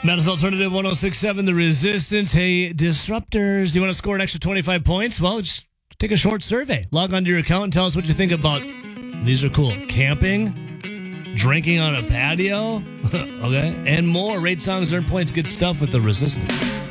Madison Alternative 1067, The Resistance. Hey, disruptors, you want to score an extra 25 points? Well, just take a short survey. Log onto your account and tell us what you think about. These are cool. Camping, drinking on a patio, okay, and more. Rate songs, earn points, good stuff with The Resistance.